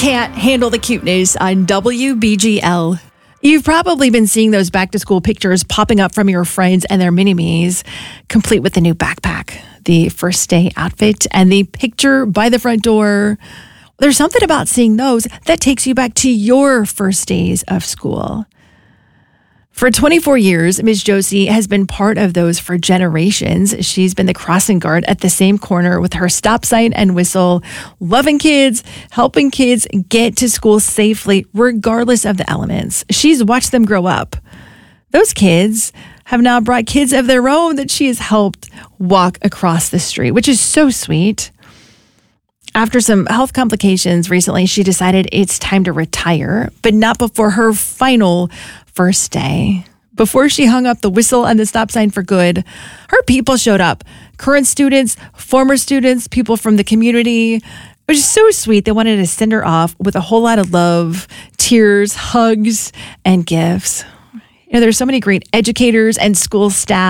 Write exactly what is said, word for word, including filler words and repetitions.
can't handle the cuteness on W B G L. You've probably been seeing those back-to-school pictures popping up from your friends and their mini-me's, complete with the new backpack, the first day outfit, and the picture by the front door. There's something about seeing those that takes you back to your first days of school. For twenty-four years, Miz Josie has been part of those for generations. She's been the crossing guard at the same corner with her stop sign and whistle, loving kids, helping kids get to school safely, regardless of the elements. She's watched them grow up. Those kids have now brought kids of their own that she has helped walk across the street, which is so sweet. After some health complications recently, she decided it's time to retire, but not before her final first day. Before she hung up the whistle and the stop sign for good, her people showed up. Current students, former students, people from the community. It was so sweet. They wanted to send her off with a whole lot of love, tears, hugs, and gifts. You know, there's so many great educators and school staff